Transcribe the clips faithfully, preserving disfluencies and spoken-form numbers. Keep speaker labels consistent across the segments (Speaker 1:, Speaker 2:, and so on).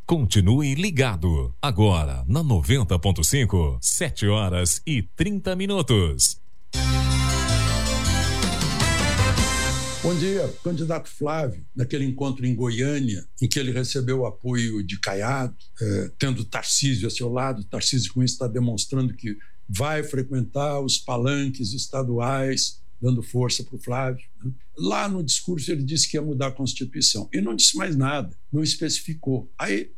Speaker 1: Continue ligado. Agora, na noventa ponto cinco, sete horas e trinta minutos.
Speaker 2: Bom dia, candidato Flávio, naquele encontro em Goiânia, em que ele recebeu o apoio de Caiado, eh, tendo Tarcísio a seu lado. Tarcísio, com isso, está demonstrando que vai frequentar os palanques estaduais, dando força para o Flávio. Né? Lá no discurso ele disse que ia mudar a Constituição e não disse mais nada, não especificou. Aí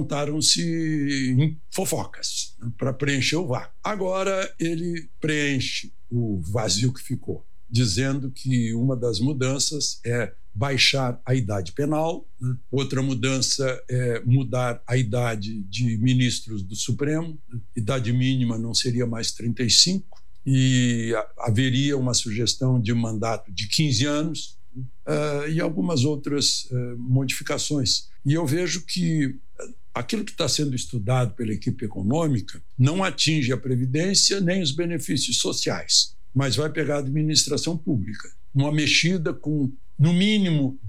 Speaker 2: levantaram-se fofocas, né, para preencher o vácuo. Agora ele preenche o vazio que ficou, dizendo que uma das mudanças é baixar a idade penal, né? Outra mudança é mudar a idade de ministros do Supremo, né? Idade mínima não seria mais trinta e cinco, e haveria uma sugestão de mandato de quinze anos, uh, e algumas outras uh, modificações. E eu vejo que aquilo que está sendo estudado pela equipe econômica não atinge a Previdência nem os benefícios sociais, mas vai pegar a administração pública. Uma mexida com, no mínimo,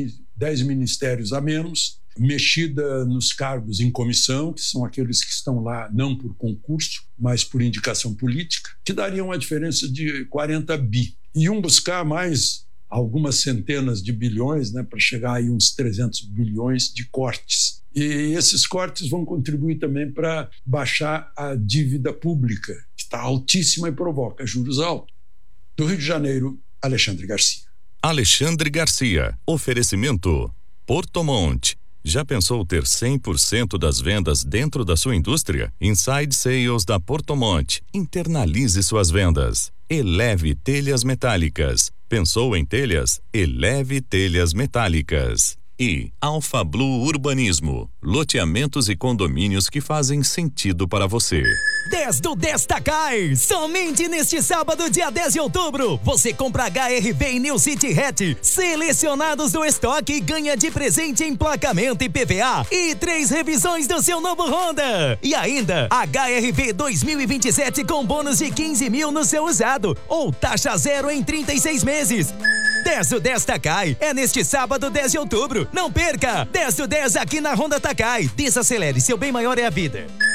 Speaker 2: dez ministérios a menos, mexida nos cargos em comissão, que são aqueles que estão lá não por concurso, mas por indicação política, que daria uma diferença de quarenta bi. E iam buscar mais algumas centenas de bilhões, né, para chegar aí uns trezentos bilhões de cortes. E esses cortes vão contribuir também para baixar a dívida pública, que está altíssima e provoca juros altos. Do Rio de Janeiro, Alexandre Garcia.
Speaker 3: Alexandre Garcia. Oferecimento Porto Monte. Já pensou ter cem por cento das vendas dentro da sua indústria? Inside Sales da Porto Monte. Internalize suas vendas. Eleve Telhas Metálicas. Pensou em telhas? Eleve Telhas Metálicas. E Alfa Blue Urbanismo. Loteamentos e condomínios que fazem sentido para você.
Speaker 4: dez do dez Takai. Somente neste sábado, dia dez de outubro, você compra H R V e New City Hatch selecionados do estoque e ganha de presente emplacamento I P V A e três revisões do seu novo Honda. E ainda H R V dois mil e vinte e sete com bônus de quinze mil no seu usado ou taxa zero em trinta e seis meses. dez do dez Takai é neste sábado, dez de outubro. Não perca! dez do dez aqui na Honda Takai. Desacelere, seu bem maior é a vida.